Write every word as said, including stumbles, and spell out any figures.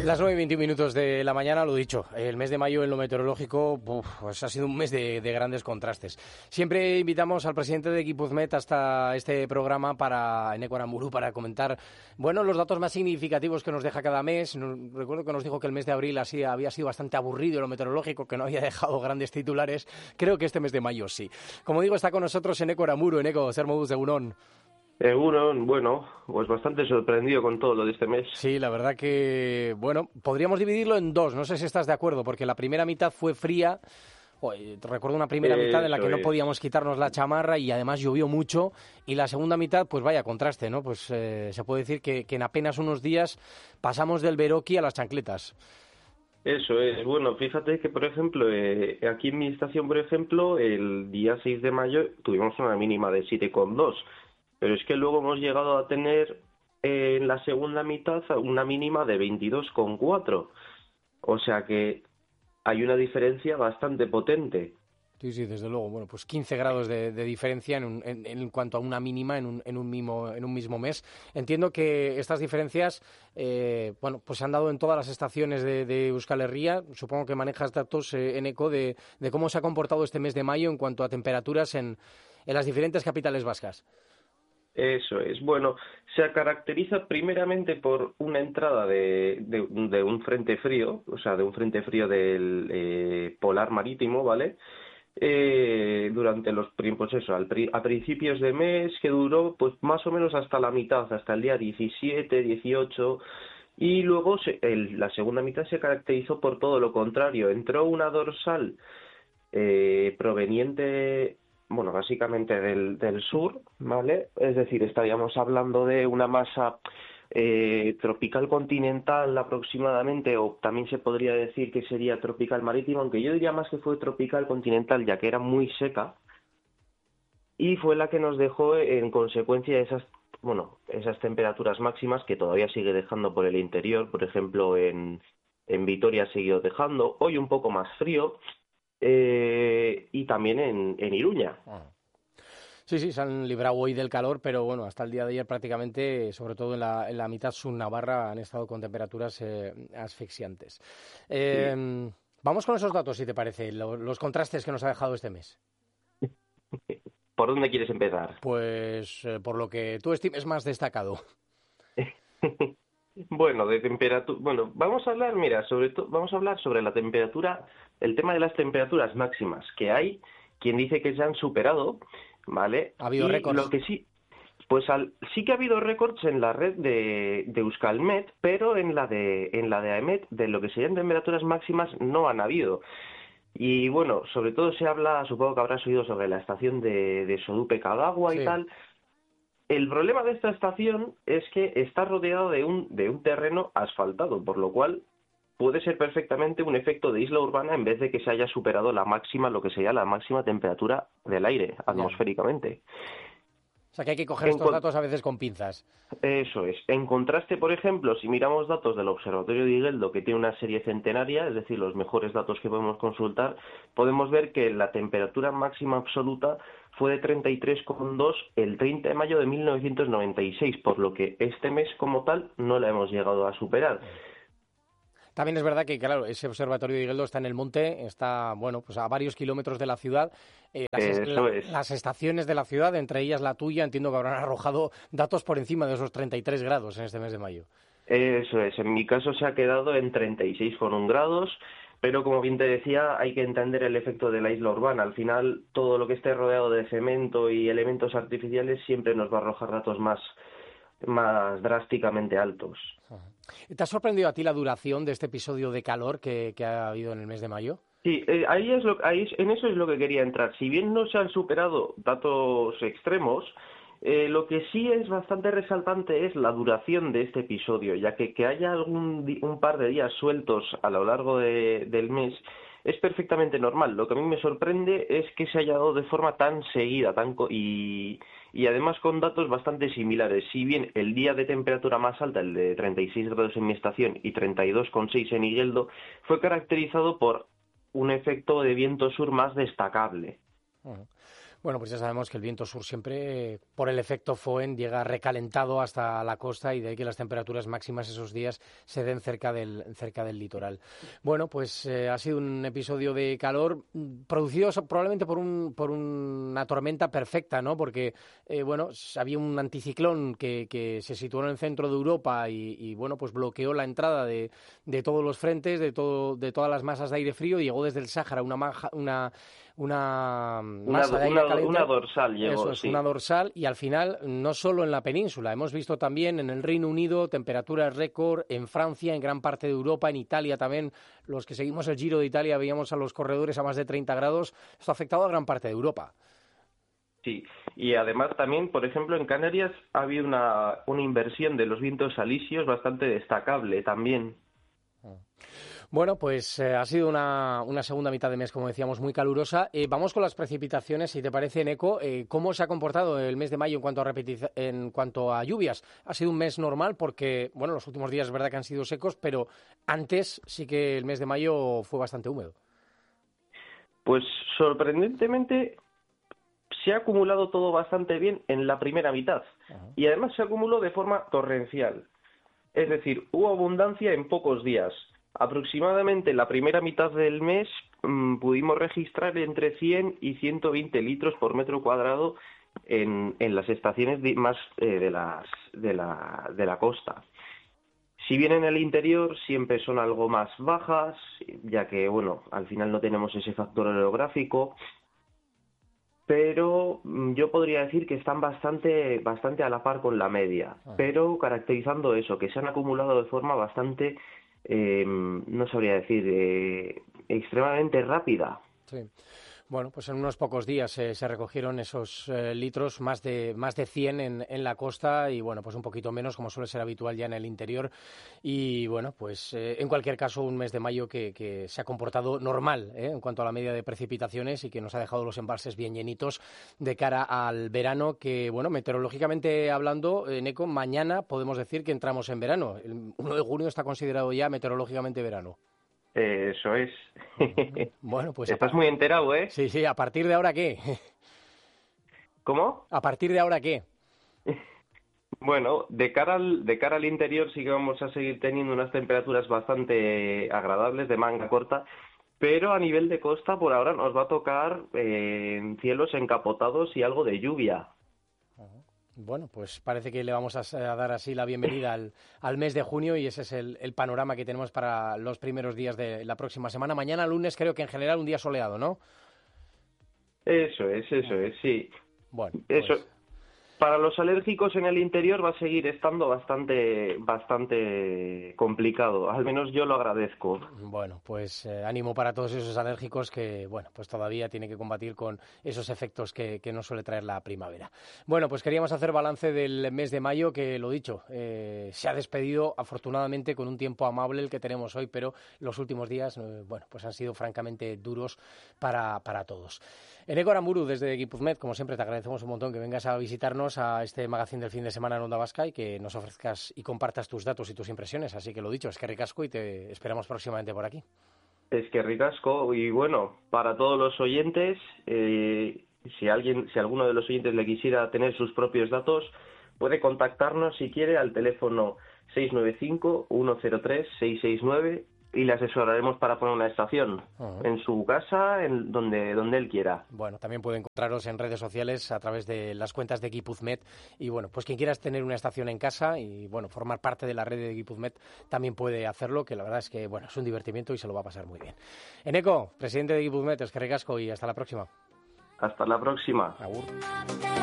Las nueve y veintiún minutos de la mañana, lo dicho, el mes de mayo en lo meteorológico uf, pues ha sido un mes de, de grandes contrastes. Siempre invitamos al presidente de Guipuzmet hasta este programa para Eneko Aranburu para comentar, bueno, los datos más significativos que nos deja cada mes. Recuerdo que nos dijo que el mes de abril así había sido bastante aburrido en lo meteorológico, que no había dejado grandes titulares. Creo que este mes de mayo sí. Como digo, está con nosotros Eneko Aranburu. Eneko, zer moduz egunon. Egunon, bueno, pues bastante sorprendido con todo lo de este mes. Sí, la verdad que, bueno, podríamos dividirlo en dos, no sé si estás de acuerdo, porque la primera mitad fue fría. Oye, recuerdo una primera mitad en la que no podíamos quitarnos la chamarra y además llovió mucho, y la segunda mitad, pues vaya contraste, ¿no? Pues eh, se puede decir que, que en apenas unos días pasamos del beroki a las chancletas. Eso es, bueno, fíjate que, por ejemplo, eh, aquí en mi estación, por ejemplo, el día seis de mayo tuvimos una mínima de siete coma dos, pero es que luego hemos llegado a tener eh, en la segunda mitad una mínima de veintidós coma cuatro, o sea que hay una diferencia bastante potente. Sí, sí, desde luego. Bueno, pues quince grados de, de diferencia en, un, en, en cuanto a una mínima en un, en un mismo en un mismo mes. Entiendo que estas diferencias, eh, bueno, pues se han dado en todas las estaciones de, de Euskal Herria. Supongo que manejas datos, eh, Eneko, de, de cómo se ha comportado este mes de mayo en cuanto a temperaturas en, en las diferentes capitales vascas. Eso es. Bueno, se caracteriza primeramente por una entrada de, de, de un frente frío, o sea, de un frente frío del eh, polar marítimo, ¿vale? Eh, durante los pues eso, al, a principios de mes, que duró pues más o menos hasta la mitad, hasta el día diecisiete, dieciocho, y luego se, el, la segunda mitad se caracterizó por todo lo contrario. Entró una dorsal eh, proveniente, bueno, básicamente del, del sur, ¿vale? Es decir, estaríamos hablando de una masa eh, tropical continental aproximadamente, o también se podría decir que sería tropical marítimo, aunque yo diría más que fue tropical continental, ya que era muy seca, y fue la que nos dejó en consecuencia esas, bueno, esas temperaturas máximas que todavía sigue dejando por el interior. Por ejemplo, en, en Vitoria ha seguido dejando, hoy un poco más frío, Eh, y también en, en Iruña. Sí, sí, se han librado hoy del calor, pero bueno, hasta el día de ayer prácticamente, sobre todo en la, en la mitad sur Navarra, han estado con temperaturas eh, asfixiantes. Eh, sí. Vamos con esos datos, si te parece, los, los contrastes que nos ha dejado este mes. ¿Por dónde quieres empezar? Pues eh, por lo que tú estimes más destacado. Bueno, de temperatura, bueno, vamos a hablar, mira, sobre todo, vamos a hablar sobre la temperatura, el tema de las temperaturas máximas, que hay quien dice que se han superado, ¿vale? Ha habido récords. Lo que sí, pues al, sí que ha habido récords en la red de, de Euskalmet, pero en la de en la de AEMET, de lo que serían temperaturas máximas, no han habido. Y bueno, sobre todo se habla, supongo que habrás oído sobre la estación de, de Sodupe-Cadagua sí. y tal. El problema de esta estación es que está rodeado de un, de un terreno asfaltado, por lo cual puede ser perfectamente un efecto de isla urbana en vez de que se haya superado la máxima, lo que sería la máxima temperatura del aire, atmosféricamente. O sea que hay que coger en estos datos a veces con pinzas. Eso es. En contraste, por ejemplo, si miramos datos del Observatorio de Igueldo, que tiene una serie centenaria, es decir, los mejores datos que podemos consultar, podemos ver que la temperatura máxima absoluta fue de treinta y tres coma dos el treinta de mayo de mil novecientos noventa y seis, por lo que este mes como tal no la hemos llegado a superar. También es verdad que, claro, ese observatorio de Igueldo está en el monte, está, bueno, pues a varios kilómetros de la ciudad. Eh, las, es, la, es. las estaciones de la ciudad, entre ellas la tuya, entiendo que habrán arrojado datos por encima de esos treinta y tres grados en este mes de mayo. Eso es. En mi caso se ha quedado en treinta y seis coma uno grados, pero como bien te decía, hay que entender el efecto de la isla urbana. Al final, todo lo que esté rodeado de cemento y elementos artificiales siempre nos va a arrojar datos más más drásticamente altos. ¿Te ha sorprendido a ti la duración de este episodio de calor que, que ha habido en el mes de mayo? Sí, eh, ahí es lo, ahí, en eso es lo que quería entrar. Si bien no se han superado datos extremos, eh, lo que sí es bastante resaltante es la duración de este episodio, ya que que haya algún un par de días sueltos a lo largo de, del mes es perfectamente normal. Lo que a mí me sorprende es que se haya dado de forma tan seguida tan y, y además con datos bastante similares. Si bien el día de temperatura más alta, el de treinta y seis grados en mi estación y treinta y dos coma seis en Igueldo, fue caracterizado por un efecto de viento sur más destacable. Uh-huh. Bueno, pues ya sabemos que el viento sur siempre, por el efecto Foehn, llega recalentado hasta la costa y de ahí que las temperaturas máximas esos días se den cerca del, cerca del litoral. Bueno, pues eh, ha sido un episodio de calor producido probablemente por, un, por una tormenta perfecta, ¿no? Porque, eh, bueno, había un anticiclón que, que se situó en el centro de Europa y, y bueno, pues bloqueó la entrada de, de todos los frentes, de, todo, de todas las masas de aire frío, y llegó desde el Sáhara una manja, una una masa una, de aire una, caliente. Una dorsal llegó, Eso es, sí. una dorsal, y al final, no solo en la península, hemos visto también en el Reino Unido temperaturas récord, en Francia, en gran parte de Europa, en Italia también. Los que seguimos el Giro de Italia veíamos a los corredores a más de treinta grados. Esto ha afectado a gran parte de Europa. Sí, y además también, por ejemplo, en Canarias ha habido una, una inversión de los vientos alisios bastante destacable también. Bueno, pues eh, ha sido una, una segunda mitad de mes, como decíamos, muy calurosa. Eh, vamos con las precipitaciones, si te parece, Eneco. Eh, ¿Cómo se ha comportado el mes de mayo en cuanto a repetiz- en cuanto a lluvias? ¿Ha sido un mes normal? Porque, bueno, los últimos días es verdad que han sido secos, pero antes sí que el mes de mayo fue bastante húmedo. Pues sorprendentemente se ha acumulado todo bastante bien en la primera mitad. Uh-huh. Y además se acumuló de forma torrencial. Es decir, hubo abundancia en pocos días. Aproximadamente la primera mitad del mes mmm, pudimos registrar entre cien y ciento veinte litros por metro cuadrado en, en las estaciones de, más eh, de, las, de, la, de la costa. Si bien en el interior siempre son algo más bajas, ya que, bueno, al final no tenemos ese factor orográfico, pero yo podría decir que están bastante, bastante a la par con la media, ah. pero caracterizando eso, que se han acumulado de forma bastante... Eh, no sabría decir, eh, extremadamente rápida. Sí. Bueno, pues en unos pocos días eh, se recogieron esos eh, litros, más de más de cien en, en la costa y, bueno, pues un poquito menos, como suele ser habitual ya en el interior. Y, bueno, pues eh, en cualquier caso, un mes de mayo que, que se ha comportado normal eh, en cuanto a la media de precipitaciones y que nos ha dejado los embalses bien llenitos de cara al verano, que, bueno, meteorológicamente hablando, en Eco, mañana podemos decir que entramos en verano. El uno de junio está considerado ya meteorológicamente verano. Eso es. Bueno, pues estás muy enterado, ¿eh? Sí, sí. ¿A partir de ahora qué? ¿Cómo? ¿A partir de ahora qué? Bueno, de cara al de cara al interior sí que vamos a seguir teniendo unas temperaturas bastante agradables de manga corta, pero a nivel de costa por ahora nos va a tocar eh, cielos encapotados y algo de lluvia. Bueno, pues parece que le vamos a, a dar así la bienvenida al, al mes de junio y ese es el, el panorama que tenemos para los primeros días de la próxima semana. Mañana lunes creo que en general un día soleado, ¿no? Eso es, eso es, sí. Bueno, eso. Pues... Para los alérgicos en el interior va a seguir estando bastante bastante complicado, al menos yo lo agradezco. Bueno, pues eh, ánimo para todos esos alérgicos que, bueno, pues todavía tienen que combatir con esos efectos que, que nos suele traer la primavera. Bueno, pues queríamos hacer balance del mes de mayo, que lo dicho, eh, se ha despedido afortunadamente con un tiempo amable el que tenemos hoy, pero los últimos días, eh, bueno, pues han sido francamente duros para, para todos. Eneco Aramburu, desde Guipúzmet, como siempre, te agradecemos un montón que vengas a visitarnos a este magazín del fin de semana en Onda Vasca y que nos ofrezcas y compartas tus datos y tus impresiones. Así que lo dicho, es que ricasco y te esperamos próximamente por aquí. Es que ricasco y bueno, para todos los oyentes, eh, si alguien, si alguno de los oyentes le quisiera tener sus propios datos, puede contactarnos si quiere al teléfono seis nueve cinco, uno cero tres, seis seis nueve y le asesoraremos para poner una estación uh-huh. en su casa, en donde donde él quiera. Bueno, también puede encontraros en redes sociales a través de las cuentas de Guipúzmet y bueno, pues quien quieras tener una estación en casa y bueno, formar parte de la red de Guipúzmet también puede hacerlo, que la verdad es que bueno, es un divertimento y se lo va a pasar muy bien. Eneco, presidente de Guipúzmet, es que ricasco y hasta la próxima. Hasta la próxima. Agur.